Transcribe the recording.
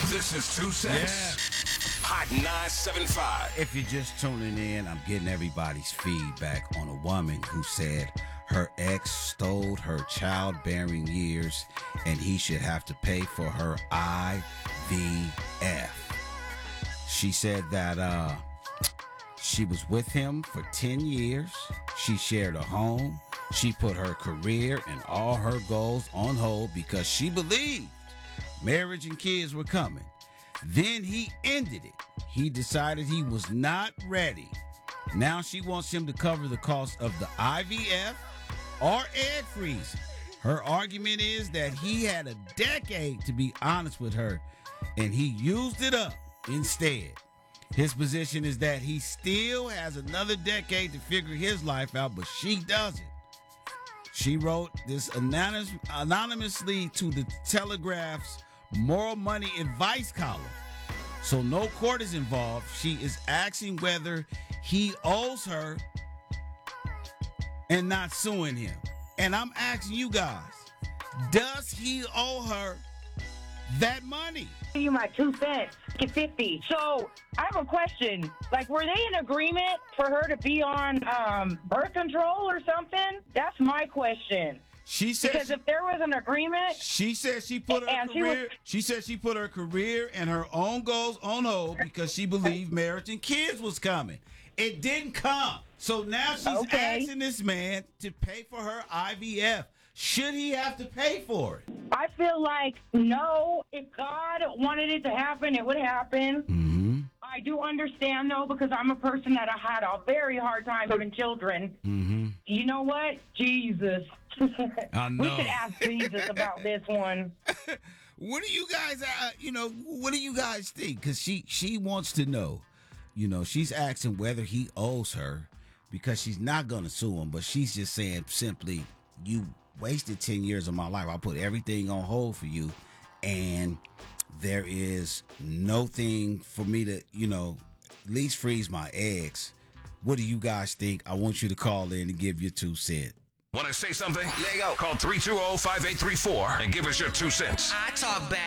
This is 2 Cents. Hot 975. If you're just tuning in, I'm getting everybody's feedback on a woman who said her ex stole her childbearing years and he should have to pay for her IVF. She said that she was with him for 10 years. She shared a home. She put her career and all her goals on hold because she believed marriage and kids were coming. Then he ended it. He decided he was not ready. Now she wants him to cover the cost of the IVF or egg freezing. Her argument is that he had a decade to be honest with her, and he used it up instead. His position is that he still has another decade to figure his life out, but she doesn't. She wrote this anonymously to the Telegraph's Moral Money Advice column. So no court is involved. She is asking whether he owes her and not suing him. And I'm asking you guys, does he owe her that money? You my 2 cents. Get 50. So I have a question. Like, were they in agreement for her to be on birth control or something? That's my question. She said because if there was an agreement, she said she put her career. She said she put her career and her own goals on hold because she believed marriage and kids was coming. It didn't come, so now she's asking this man to pay for her IVF. Should he have to pay for it? I feel like no. If God wanted it to happen, it would happen. Mm-hmm. I do understand though, because I'm a person that I had a very hard time having children. Mm-hmm. You know what? Jesus. I know. We should ask Jesus about this one. What do you guys, what do you guys think? Because she wants to know. She's asking whether he owes her because she's not going to sue him, but she's just saying simply, you wasted 10 years of my life. I put everything on hold for you, and there is no thing for me to, at least freeze my eggs. What do you guys think? I want you to call in and give your 2 cents. Want to say something? There you go. Call 320-5834 and give us your 2 cents. I talk back.